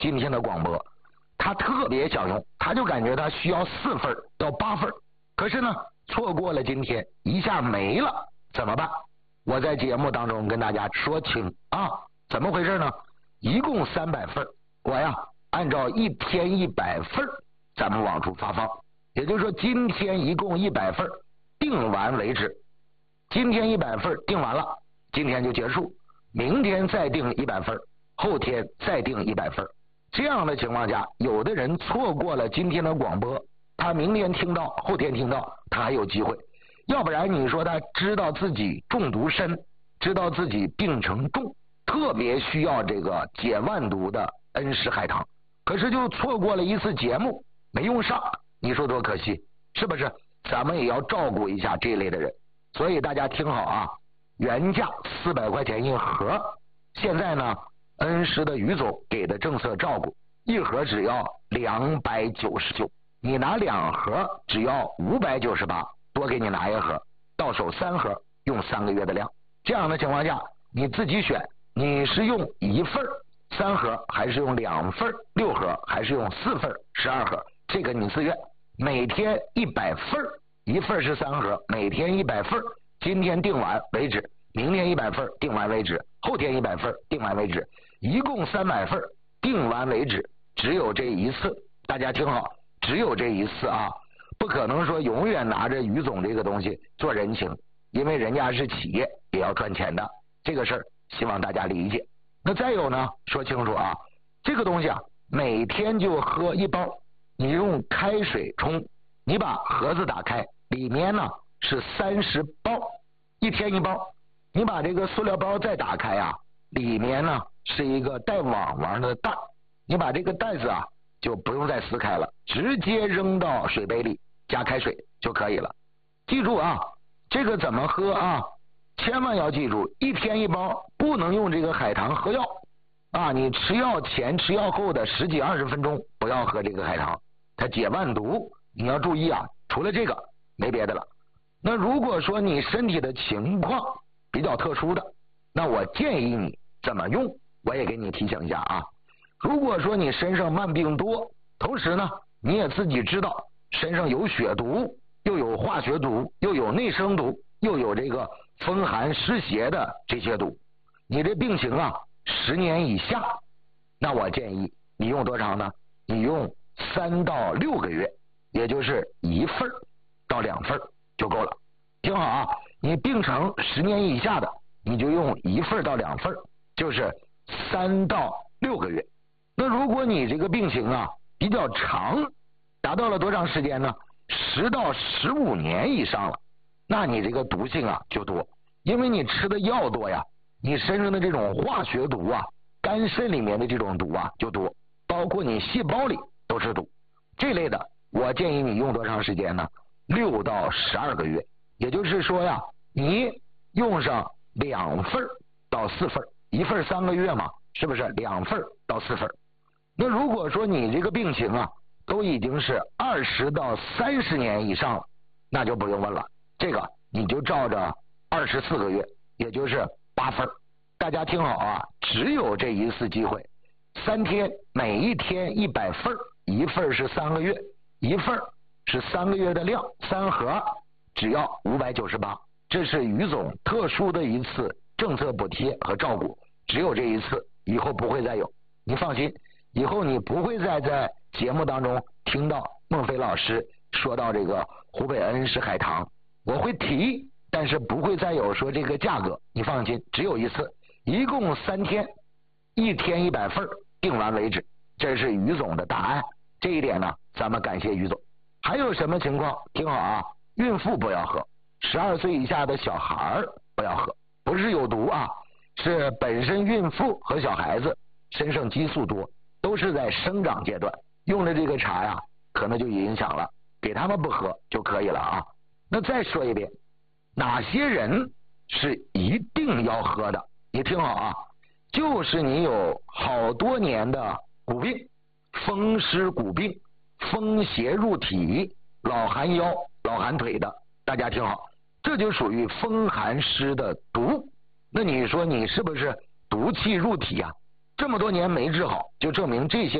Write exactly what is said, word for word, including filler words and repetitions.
今天的广播，他特别想用，他就感觉他需要四份到八份，可是呢错过了今天，一下没了，怎么办？我在节目当中跟大家说清啊，怎么回事呢？一共三百份，我呀按照一天一百份咱们往出发放，也就是说今天一共一百份，订完为止。今天一百份订完了，今天就结束，明天再订一百份，后天再订一百份。这样的情况下，有的人错过了今天的广播，他明天听到，后天听到，他还有机会。要不然你说他知道自己中毒深，知道自己病程重，特别需要这个解万毒的恩施海棠，可是就错过了一次节目，没用上，你说多可惜，是不是？咱们也要照顾一下这类的人。所以大家听好啊，原价四百块钱一盒，现在呢恩施的于总给的政策照顾，一盒只要两百九十九，你拿两盒只要五百九十八，多给你拿一盒，到手三盒，用三个月的量。这样的情况下你自己选，你是用一份三盒，还是用两份六盒，还是用四份十二盒，这个你自愿。每天一百份，一份是三盒，每天一百份，今天订完为止，明天一百份订完为止，后天一百份订完为止，一共三百份订完为止，只有这一次。大家听好，只有这一次啊，不可能说永远拿着于总这个东西做人情，因为人家是企业，也要赚钱的，这个事儿希望大家理解。那再有呢，说清楚啊，这个东西啊，每天就喝一包，你用开水冲，你把盒子打开，里面呢是三十包，一天一包。你把这个塑料包再打开啊，里面呢是一个带网网的袋，你把这个袋子啊就不用再撕开了，直接扔到水杯里加开水就可以了。记住啊，这个怎么喝啊？千万要记住，一天一包，不能用这个海棠喝药啊！你吃药前吃药后的十几二十分钟不要喝这个海棠，它解万毒，你要注意啊。除了这个没别的了。那如果说你身体的情况比较特殊的，那我建议你怎么用，我也给你提醒一下啊。如果说你身上慢病多，同时呢你也自己知道身上有血毒，又有化学毒，又有内生毒，又有这个风寒湿邪的这些毒，你这病情啊十年以下，那我建议你用多长呢？你用三到六个月，也就是一份到两份就够了。听好啊，你病程十年以下的，你就用一份到两份，就是三到六个月。那如果你这个病情啊比较长，达到了多长时间呢？十到十五年以上了，那你这个毒性啊就多，因为你吃的药多呀，你身上的这种化学毒啊，肝肾里面的这种毒啊就多，包括你细胞里都是毒。这类的我建议你用多长时间呢？六到十二个月，也就是说呀，你用上两份到四份，一份三个月嘛，是不是？两份到四份。那如果说你这个病情啊都已经是二十到三十年以上了，那就不用问了，这个你就照着二十四个月，也就是八份。大家听好啊，只有这一次机会，三天，每一天一百份，一份是三个月，一份是三个月的量，三盒只要五百九十八，这是于总特殊的一次政策补贴和照顾，只有这一次，以后不会再有，你放心，以后你不会再在节目当中听到孟非老师说到这个湖北恩施海棠，我会提，但是不会再有说这个价格，你放心，只有一次，一共三天，一天一百份，订完为止，这是于总的答案。这一点呢，咱们感谢于总。还有什么情况？听好啊，孕妇不要喝，十二岁以下的小孩不要喝，不是有毒啊，是本身孕妇和小孩子身上激素多，都是在生长阶段，用了这个茶呀，可能就影响了，给他们不喝就可以了啊。那再说一遍，哪些人是一定要喝的？你听好啊，就是你有好多年的骨病，风湿骨病，风邪入体，老寒腰老寒腿的，大家听好，这就属于风寒湿的毒。那你说你是不是毒气入体啊？ 这么多年没治好，就证明这些